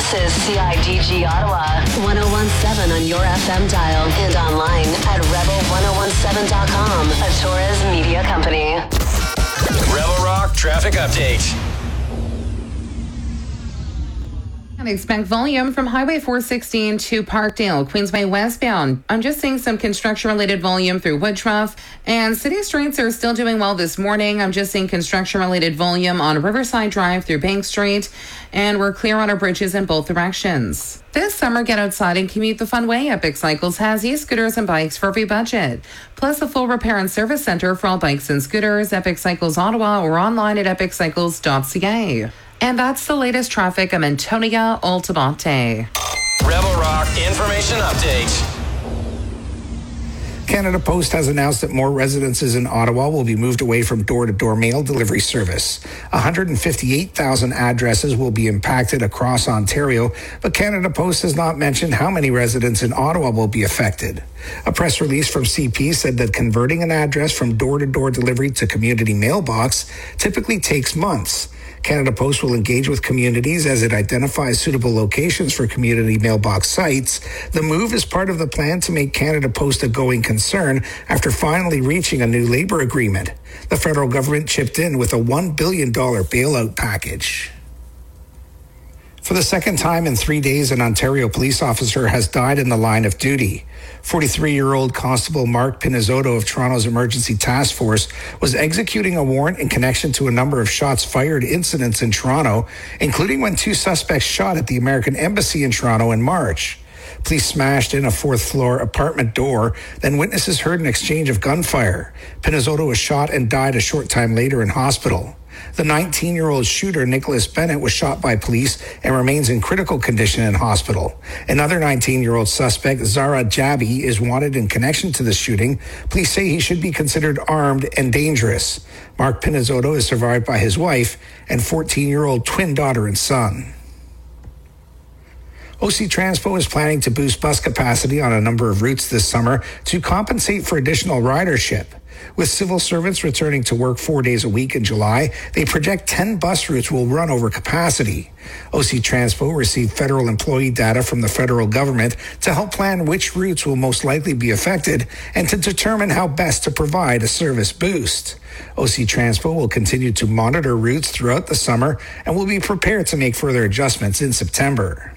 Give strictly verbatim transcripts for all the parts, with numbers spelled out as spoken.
This is C I D G Ottawa, one oh one point seven on your F M dial and online at rebel ten seventeen dot com, a Torres media company. Rebel Rock traffic update. And expect volume from Highway four sixteen to Parkdale, Queensway westbound. I'm just seeing some construction-related volume through Woodruff, and city streets are still doing well this morning. I'm just seeing construction-related volume on Riverside Drive through Bank Street, and we're clear on our bridges in both directions. This summer, get outside and commute the fun way. Epic Cycles has e-scooters and bikes for every budget, plus a full repair and service center for all bikes and scooters. Epic Cycles Ottawa or online at epic cycles dot c a. And that's the latest traffic. I'm Antonia Altabate. Rebel Rock information update. Canada Post has announced that more residences in Ottawa will be moved away from door-to-door mail delivery service. one hundred fifty-eight thousand addresses will be impacted across Ontario, but Canada Post has not mentioned how many residents in Ottawa will be affected. A press release from C P said that converting an address from door-to-door delivery to community mailbox typically takes months. Canada Post will engage with communities as it identifies suitable locations for community mailbox sites. The move is part of the plan to make Canada Post a going concern after finally reaching a new labor agreement. The federal government chipped in with a one billion dollars bailout package. For the second time in three days, an Ontario police officer has died in the line of duty. forty-three-year-old Constable Mark Pinizzotto of Toronto's Emergency Task Force was executing a warrant in connection to a number of shots fired incidents in Toronto, including when two suspects shot at the American Embassy in Toronto in March. Police smashed in a fourth-floor apartment door, then witnesses heard an exchange of gunfire. Pinizzotto was shot and died a short time later in hospital. The nineteen-year-old shooter, Nicholas Bennett, was shot by police and remains in critical condition in hospital. Another nineteen-year-old suspect, Zara Jabi, is wanted in connection to the shooting. Police say he should be considered armed and dangerous. Mark Pinizzotto is survived by his wife and fourteen-year-old twin daughter and son. O C Transpo is planning to boost bus capacity on a number of routes this summer to compensate for additional ridership. With civil servants returning to work four days a week in July, they project ten bus routes will run over capacity. O C Transpo received federal employee data from the federal government to help plan which routes will most likely be affected and to determine how best to provide a service boost. O C Transpo will continue to monitor routes throughout the summer and will be prepared to make further adjustments in September.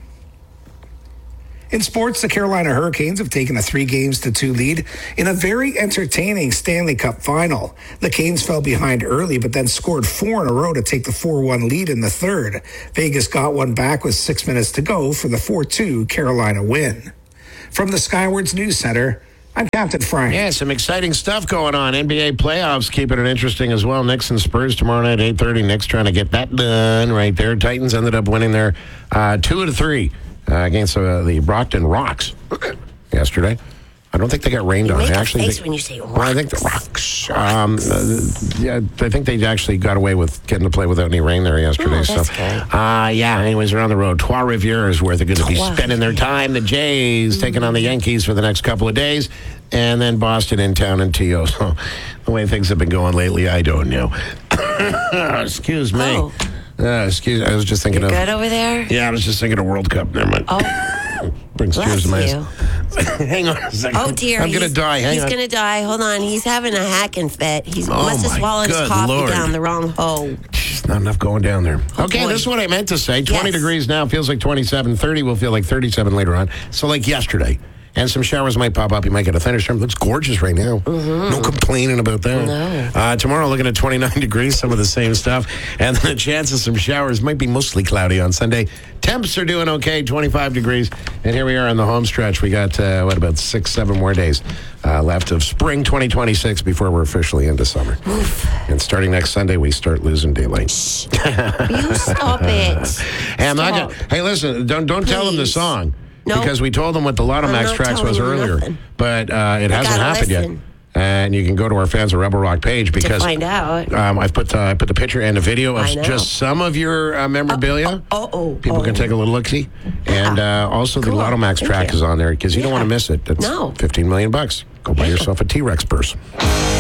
In sports, the Carolina Hurricanes have taken a three games to two lead in a very entertaining Stanley Cup final. The Canes fell behind early, but then scored four in a row to take the four one lead in the third. Vegas got one back with six minutes to go for the four two Carolina win. From the Skywards News Center, I'm Captain Frank. Yeah, some exciting stuff going on. N B A playoffs keeping it interesting as well. Knicks and Spurs tomorrow night, eight thirty. Knicks trying to get that done right there. Titans ended up winning their uh, two out of three. Uh, against uh, the Brockton Rocks yesterday. I don't think they got rained you on. Make I a actually face think, when you say rocks. Well, I think the Rocks. Um, uh, yeah, I think they actually got away with getting to play without any rain there yesterday. Oh, so, that's good. Uh, yeah. Anyways, around the road, Trois Rivières is where they're going to be Trois. spending their time. The Jays mm-hmm. taking on the Yankees for the next couple of days, and then Boston in town and T O. So the way things have been going lately, I don't know. Excuse me. Oh. Uh, excuse. I was just thinking You're of. good over there? Yeah, I was just thinking of World Cup. Never mind. Oh. Brings tears to my eyes. You. Hang on a second. Oh, dear. I'm going to die. Hang he's on. going to die. Hold on. He's having a hacking fit. He Oh, must have my swallowed his good coffee Lord. down the wrong hole. Jeez, not enough going down there. Oh, okay, boy. this is what I meant to say. twenty Yes. degrees now, feels like twenty-seven. thirty will feel like thirty-seven later on. So like yesterday. And some showers might pop up. You might get a thunderstorm. Looks gorgeous right now. Mm-hmm. No complaining about that. No. Uh, tomorrow, looking at twenty-nine degrees, some of the same stuff. And the chance of some showers might be mostly cloudy on Sunday. Temps are doing okay, twenty-five degrees. And here we are on the home stretch. We got, uh, what, about six, seven more days uh, left of spring twenty twenty-six before we're officially into summer. Oof. And starting next Sunday, we start losing daylight. You stop it. Hey, I'm not Stop. gonna, hey, listen, don't don't tell them the Please. song. Nope. Because we told them what the Lotto I'm Max not tracks was telling you earlier. nothing. But uh, it I hasn't gotta happened listen. yet. And you can go to our fans of Rebel Rock page because To find out. Um, I've put uh, I put the picture and the video of I know. just some of your uh, memorabilia. Oh, oh, People oh. can take a little look-see. And uh, also the Cool. Lotto Max Thank track you. is on there because you don't Yeah. want to miss it. That's No. fifteen million bucks. Go buy yourself a T-Rex purse.